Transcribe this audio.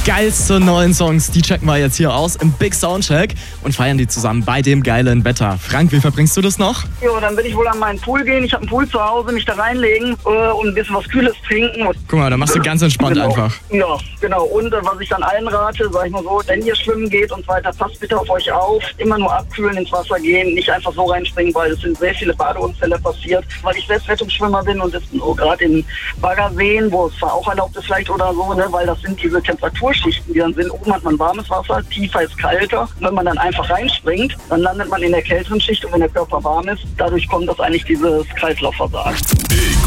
geilsten neuen Songs, die checken wir jetzt hier aus im Big Soundcheck und feiern die zusammen bei dem geilen Wetter. Frank, wie verbringst du das noch? Ja, dann will ich wohl an meinen Pool gehen. Ich habe einen Pool zu Hause, mich da reinlegen und ein bisschen was Kühles trinken. Guck mal, da machst du ganz entspannt einfach. Ja, genau. Und was ich dann allen rate, sag ich mal so, wenn ihr schwimmen geht und so weiter, passt bitte auf euch auf. Immer nur abkühlen, ins Wasser gehen, nicht einfach so reinspringen, weil es sind sehr viele Badeunfälle passiert. Weil ich selbst Rettungsschwimmer bin und das gerade in Baggerseen, wo es zwar auch erlaubt ist vielleicht oder so, ne, weil das sind diese Temperaturschichten, die dann sind. Oben hat man warmes Wasser, tiefer ist kalter. Und wenn man dann einfach reinspringt, dann landet man in der kälteren Schicht und wenn der Körper warm ist, dadurch kommt das eigentlich dieses Kreislaufversagen.